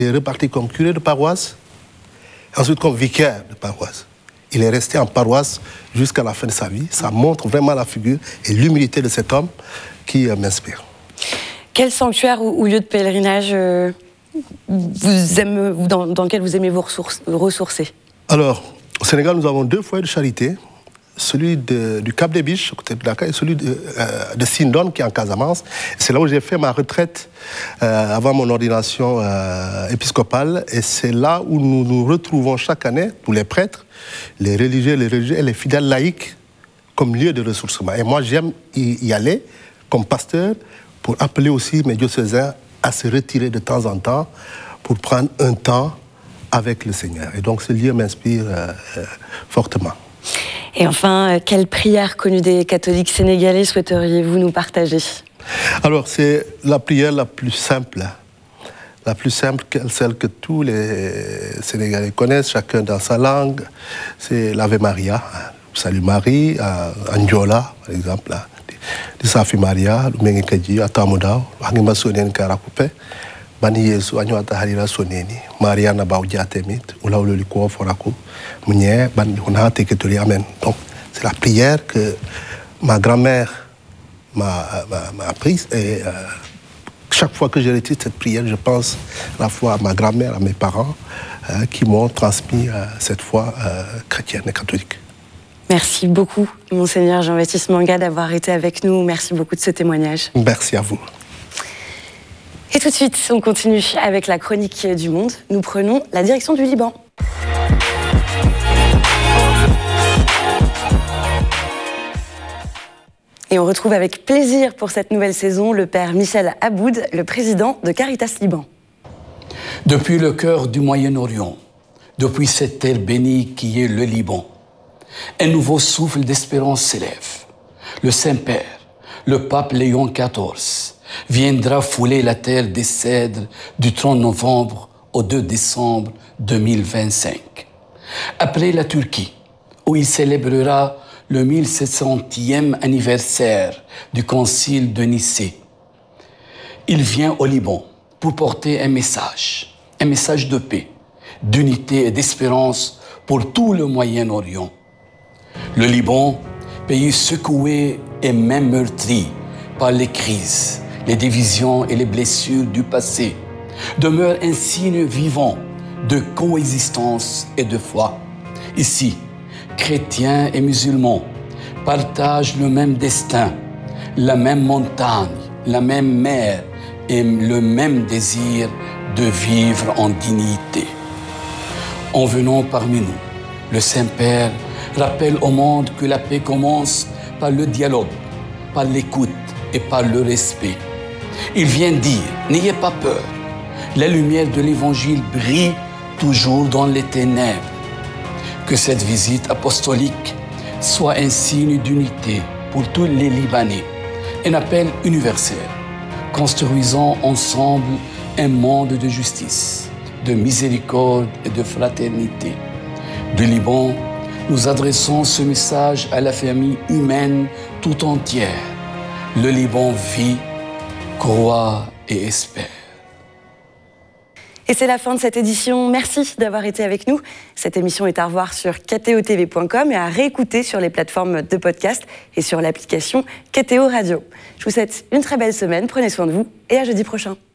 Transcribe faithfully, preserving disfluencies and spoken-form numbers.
Il est reparti comme curé de paroisse, ensuite comme vicaire de paroisse. Il est resté en paroisse jusqu'à la fin de sa vie. Ça montre vraiment la figure et l'humilité de cet homme qui euh, m'inspire. Quel sanctuaire ou, ou lieu de pèlerinage euh, vous aimez, dans, dans lequel vous aimez vous ressource, ressourcer? Alors, au Sénégal, nous avons deux foyers de charité. Celui de, du Cap des Biches, côté de Dakar, et celui de, euh, de Sindone, qui est en Casamance. C'est là où j'ai fait ma retraite euh, avant mon ordination euh, épiscopale. Et c'est là où nous nous retrouvons chaque année, tous les prêtres, les religieux, les religieux et les fidèles laïcs, comme lieu de ressourcement. Et moi, j'aime y, y aller comme pasteur pour appeler aussi mes diocésains à se retirer de temps en temps pour prendre un temps avec le Seigneur. Et donc, ce lieu m'inspire euh, euh, fortement. Et enfin, quelle prière connue des catholiques sénégalais souhaiteriez-vous nous partager? Alors, c'est la prière la plus simple, la plus simple, celle que tous les Sénégalais connaissent, chacun dans sa langue, c'est l'Ave Maria. Salut Marie, en Ndiola, par exemple, de Safi Maria, le Mengekaji, à Tamodao, Hangima Sonen Karakupe, Bani Yesu, Anyuata Harira Soneni, Maria Nabao Diatemit, Oula Liko Foraku, Mounier, Bani Honate Ketoli, Amen. Donc, c'est la prière que ma grand-mère m'a apprise. Et euh, chaque fois que je récite cette prière, je pense à la fois à ma grand-mère, à mes parents, euh, qui m'ont transmis euh, cette foi euh, chrétienne et catholique. Merci beaucoup, Monseigneur Jean-Baptiste Manga, d'avoir été avec nous. Merci beaucoup de ce témoignage. Merci à vous. Et tout de suite, on continue avec la chronique du monde. Nous prenons la direction du Liban. Et on retrouve avec plaisir pour cette nouvelle saison le père Michel Aboud, le président de Caritas Liban. Depuis le cœur du Moyen-Orient, depuis cette terre bénie qui est le Liban, un nouveau souffle d'espérance s'élève. Le Saint-Père, le pape Léon quatorze, viendra fouler la terre des cèdres du trente novembre au deux décembre deux mille vingt-cinq. Après la Turquie, où il célébrera le mille sept centième anniversaire du Concile de Nicée, il vient au Liban pour porter un message, un message de paix, d'unité et d'espérance pour tout le Moyen-Orient. Le Liban, pays secoué et même meurtri par les crises, les divisions et les blessures du passé, demeure un signe vivant de coexistence et de foi. Ici, chrétiens et musulmans partagent le même destin, la même montagne, la même mer et le même désir de vivre en dignité. En venant parmi nous, le Saint-Père rappelle au monde que la paix commence par le dialogue, par l'écoute et par le respect. Il vient dire, n'ayez pas peur, la lumière de l'Évangile brille toujours dans les ténèbres. Que cette visite apostolique soit un signe d'unité pour tous les Libanais, un appel universel, construisant ensemble un monde de justice, de miséricorde et de fraternité. Du Liban, nous adressons ce message à la famille humaine tout entière. Le Liban vit, croit et espère. Et c'est la fin de cette édition. Merci d'avoir été avec nous. Cette émission est à revoir sur k t o t v point com et à réécouter sur les plateformes de podcast et sur l'application K T O Radio. Je vous souhaite une très belle semaine, prenez soin de vous et à jeudi prochain.